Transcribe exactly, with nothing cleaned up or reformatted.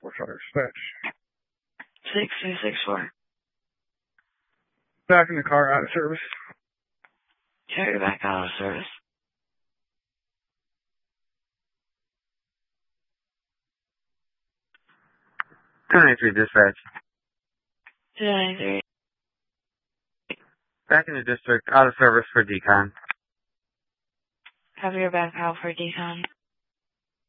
What's our dispatch? six two six four. Back in the car, out of service. Carry back out of service. two ninety-three dispatch. two ninety-three. Back in the district, out of service for decon. Have your back out for decon.